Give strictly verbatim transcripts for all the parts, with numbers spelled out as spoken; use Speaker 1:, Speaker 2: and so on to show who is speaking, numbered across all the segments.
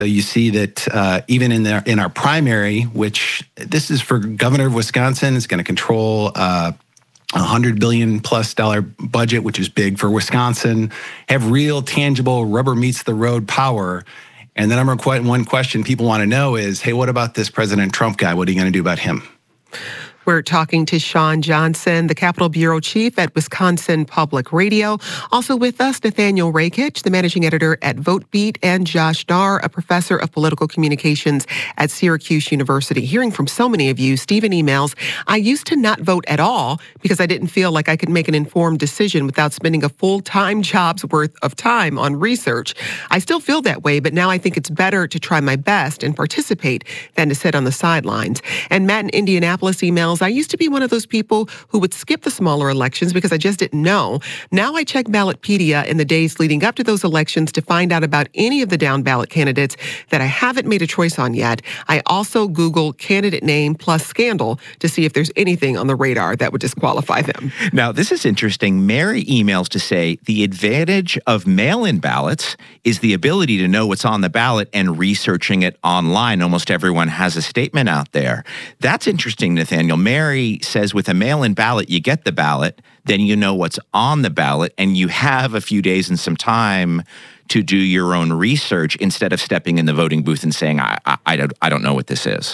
Speaker 1: So you see that uh, even in, the, in our primary, which this is for governor of Wisconsin, it's going to control uh, a one hundred billion dollars plus dollar budget, which is big for Wisconsin, have real, tangible, rubber meets the road power. And the number one question people want to know is, hey, what about this President Trump guy? What are you going to do about him?
Speaker 2: We're talking to Shawn Johnson, the Capitol Bureau Chief at Wisconsin Public Radio. Also with us, Nathaniel Rakich, the Managing Editor at VoteBeat, and Josh Dar, a Professor of Political Communications at Syracuse University. Hearing from so many of you, Stephen emails, I used to not vote at all because I didn't feel like I could make an informed decision without spending a full-time job's worth of time on research. I still feel that way, but now I think it's better to try my best and participate than to sit on the sidelines. And Matt in Indianapolis emails, I used to be one of those people who would skip the smaller elections because I just didn't know. Now I check Ballotpedia in the days leading up to those elections to find out about any of the down ballot candidates that I haven't made a choice on yet. I also Google candidate name plus scandal to see if there's anything on the radar that would disqualify them.
Speaker 3: Now, this is interesting. Mary emails to say the advantage of mail-in ballots is the ability to know what's on the ballot and researching it online. Almost everyone has a statement out there. That's interesting, Nathaniel. Mary says with a mail-in ballot, you get the ballot, then you know what's on the ballot, and you have a few days and some time to do your own research instead of stepping in the voting booth and saying, I, I, I, don't, I don't know what this is.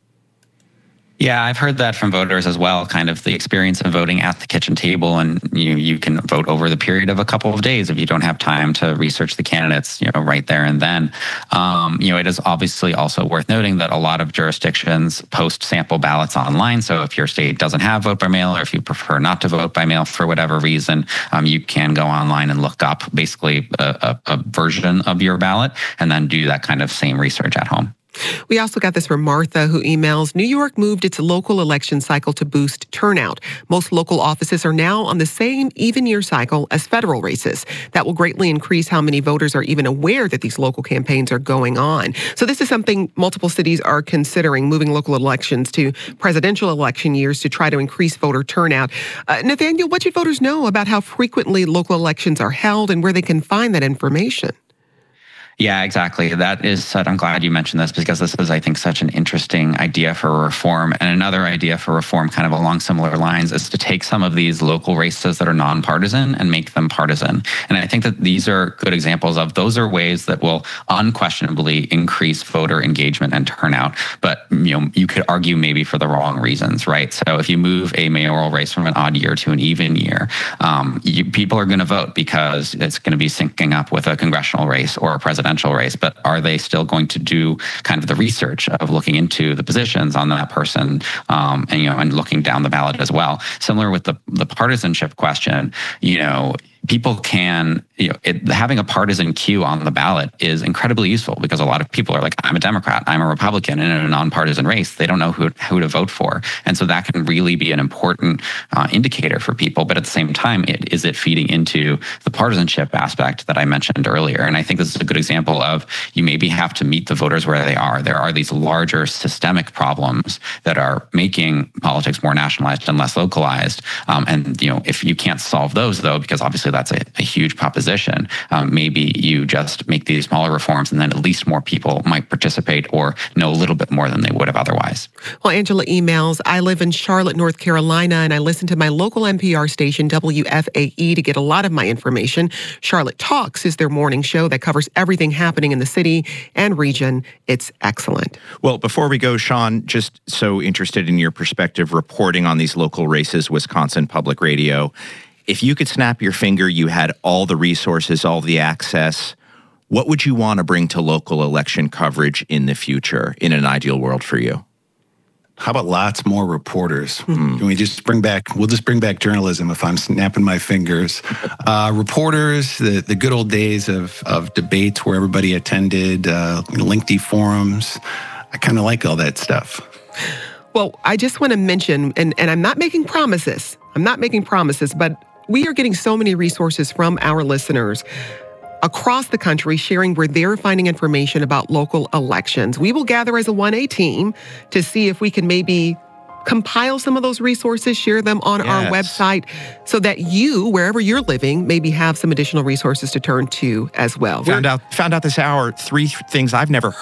Speaker 4: Yeah, I've heard that from voters as well, kind of the experience of voting at the kitchen table, and you you can vote over the period of a couple of days if you don't have time to research the candidates, you know, right there and then. Um, you know, it is obviously also worth noting that a lot of jurisdictions post sample ballots online. So if your state doesn't have vote by mail, or if you prefer not to vote by mail for whatever reason, um, you can go online and look up basically a, a, a version of your ballot and then do that kind of same research at home.
Speaker 2: We also got this from Martha, who emails, New York moved its local election cycle to boost turnout. Most local offices are now on the same even year cycle as federal races. That will greatly increase how many voters are even aware that these local campaigns are going on. So this is something multiple cities are considering, moving local elections to presidential election years to try to increase voter turnout. Uh, Nathaniel, what should voters know about how frequently local elections are held and where they can find that information?
Speaker 4: Yeah, exactly. That is, I'm glad you mentioned this because this is, I think, such an interesting idea for reform. And another idea for reform kind of along similar lines is to take some of these local races that are nonpartisan and make them partisan. And I think that these are good examples of those are ways that will unquestionably increase voter engagement and turnout. But, you know, you could argue maybe for the wrong reasons, right? So if you move a mayoral race from an odd year to an even year, um, you, people are going to vote because it's going to be syncing up with a congressional race or a presidential race, but are they still going to do kind of the research of looking into the positions on that person, um, and you know, and looking down the ballot as well? Similar with the the partisanship question, you know, people can, you know, it, having a partisan queue on the ballot is incredibly useful because a lot of people are like, I'm a Democrat, I'm a Republican, and in a nonpartisan race, they don't know who, who to vote for. And so that can really be an important uh, indicator for people. But at the same time, it, is it feeding into the partisanship aspect that I mentioned earlier? And I think this is a good example of you maybe have to meet the voters where they are. There are these larger systemic problems that are making politics more nationalized and less localized. Um, and, you know, if you can't solve those, though, because obviously that's a, a huge proposition. Um, maybe you just make these smaller reforms and then at least more people might participate or know a little bit more than they would have otherwise.
Speaker 2: Well, Angela emails, I live in Charlotte, North Carolina, and I listen to my local N P R station, W F A E, to get a lot of my information. Charlotte Talks is their morning show that covers everything happening in the city and region. It's excellent.
Speaker 3: Well, before we go, Shawn, just so interested in your perspective reporting on these local races, Wisconsin Public Radio. If you could snap your finger, you had all the resources, all the access, what would you want to bring to local election coverage in the future in an ideal world for you?
Speaker 1: How about lots more reporters? Mm-hmm. Can we just bring back, we'll just bring back journalism if I'm snapping my fingers. Uh, reporters, the, the good old days of, of debates where everybody attended, uh, lengthy forums. I kind of like all that stuff.
Speaker 2: Well, I just want to mention, and, and I'm not making promises, I'm not making promises, but we are getting so many resources from our listeners across the country sharing where they're finding information about local elections. We will gather as a one A team to see if we can maybe compile some of those resources, share them on our
Speaker 3: Yes.
Speaker 2: website so that you, wherever you're living, maybe have some additional resources to turn to as well.
Speaker 3: Found out found out this hour three things I've never